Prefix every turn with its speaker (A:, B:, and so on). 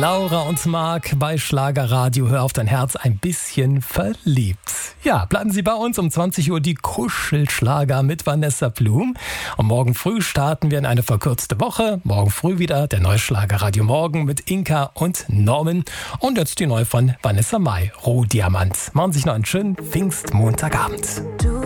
A: Laura und Marc bei Schlagerradio. Hör auf dein Herz, ein bisschen verliebt. Ja, bleiben Sie bei uns um 20 Uhr die Kuschelschlager mit Vanessa Blum. Und morgen früh starten wir in eine verkürzte Woche. Morgen früh wieder der neue Schlagerradio Morgen mit Inka und Norman. Und jetzt die neue von Vanessa Mai, Rohdiamant. Machen Sie sich noch einen schönen Pfingstmontagabend.